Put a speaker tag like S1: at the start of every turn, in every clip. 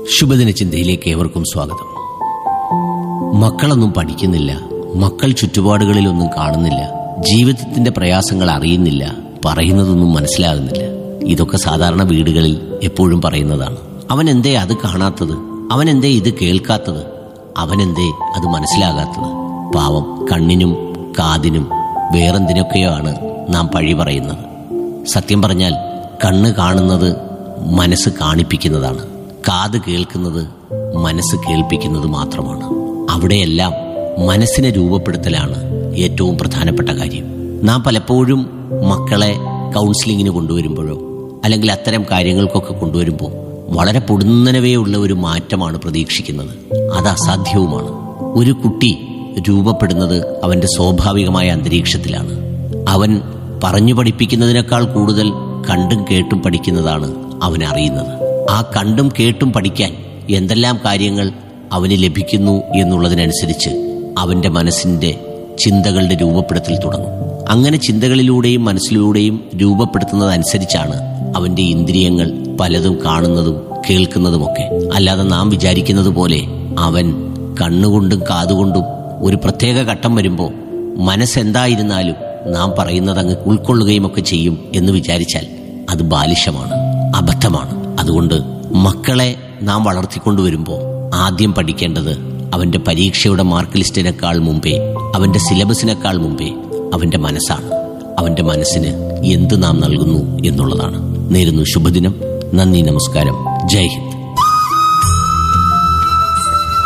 S1: ശുഭദിന ചിന്തയിലേക്ക് ഏവർക്കും സ്വാഗതം. മക്കളൊന്നും പഠിക്കുന്നില്ല, മക്കൾ ചുറ്റുപാടുകളിലൊന്നും കാണുന്നില്ല, ജീവിതത്തിന്റെ പ്രയാസങ്ങൾ അറിയുന്നില്ല, പറയുന്നതൊന്നും മനസ്സിലാകുന്നില്ല. ഇതൊക്കെ സാധാരണ വീടുകളിൽ എപ്പോഴും പറയുന്നതാണ്. അവൻ എന്തേ അത് കാണാത്തത്? അവൻ എന്തേ ഇത് കേൾക്കാത്തത്? അവനെന്തേ അത് മനസ്സിലാകാത്തത്? പാവം, കണ്ണിനും കാതിനും വേറെന്തിനൊക്കെയോ ആണ് നാം പഴി പറയുന്നത്. സത്യം പറഞ്ഞാൽ കണ്ണ് കാണുന്നത് മനസ്സ് കാണിപ്പിക്കുന്നതാണ്, കാത് കേൾക്കുന്നത് മനസ്സ് കേൾപ്പിക്കുന്നത് മാത്രമാണ്. അവിടെയെല്ലാം മനസ്സിനെ രൂപപ്പെടുത്തലാണ് ഏറ്റവും പ്രധാനപ്പെട്ട കാര്യം. നാം പലപ്പോഴും മക്കളെ കൗൺസിലിങ്ങിന് കൊണ്ടുവരുമ്പോഴോ അല്ലെങ്കിൽ അത്തരം കാര്യങ്ങൾക്കൊക്കെ കൊണ്ടുവരുമ്പോൾ വളരെ പൊടുന്നനവേ ഒരു മാറ്റമാണ് പ്രതീക്ഷിക്കുന്നത്. അത് അസാധ്യവുമാണ്. ഒരു കുട്ടി രൂപപ്പെടുന്നത് അവന്റെ സ്വാഭാവികമായ അന്തരീക്ഷത്തിലാണ്. അവൻ പറഞ്ഞു പഠിപ്പിക്കുന്നതിനേക്കാൾ കൂടുതൽ കണ്ടും കേട്ടും പഠിക്കുന്നതാണ് അവൻ അറിയുന്നത്. ആ കണ്ടും കേട്ടും പഠിക്കാൻ എന്തെല്ലാം കാര്യങ്ങൾ അവന് ലഭിക്കുന്നു എന്നുള്ളതിനനുസരിച്ച് അവന്റെ മനസ്സിന്റെ ചിന്തകളുടെ രൂപപ്പെടുത്തൽ തുടങ്ങും. അങ്ങനെ ചിന്തകളിലൂടെയും മനസ്സിലൂടെയും രൂപപ്പെടുത്തുന്നതനുസരിച്ചാണ് അവന്റെ ഇന്ദ്രിയങ്ങൾ പലതും കാണുന്നതും കേൾക്കുന്നതുമൊക്കെ. അല്ലാതെ നാം വിചാരിക്കുന്നത് പോലെ അവൻ കണ്ണുകൊണ്ടും കാതുകൊണ്ടും ഒരു പ്രത്യേക ഘട്ടം വരുമ്പോൾ മനസ്സെന്തായിരുന്നാലും നാം പറയുന്നത് അങ്ങ് ഉൾക്കൊള്ളുകയും ഒക്കെ ചെയ്യും എന്ന് വിചാരിച്ചാൽ അത് ബാലിശമാണ്, അബദ്ധമാണ്. അതുകൊണ്ട് മക്കളെ നാം വളർത്തിക്കൊണ്ടുവരുമ്പോൾ ആദ്യം പഠിക്കേണ്ടത് അവന്റെ പരീക്ഷയുടെ മാർക്ക് ലിസ്റ്റിനേക്കാൾ മുമ്പേ, അവന്റെ സിലബസിനേക്കാൾ മുമ്പേ അവന്റെ മനസ്സാണ്. അവന്റെ മനസ്സിന് എന്ത് നാം നൽകുന്നു എന്നുള്ളതാണ്. നേരുന്നു ശുഭദിനം. നന്ദി, നമസ്കാരം, ജയ് ഹിന്ദ്.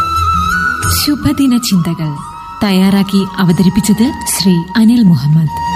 S2: ശുഭദിന ചിന്തകൾ തയ്യാറാക്കി അവതരിപ്പിച്ചത് ശ്രീ അനിൽ മുഹമ്മദ്.